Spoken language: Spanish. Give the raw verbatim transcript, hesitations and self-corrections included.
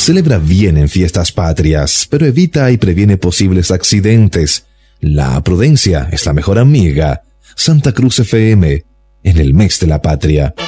Celebra bien en fiestas patrias, pero evita y previene posibles accidentes. La prudencia es la mejor amiga. Santa Cruz F M, en el mes de la patria.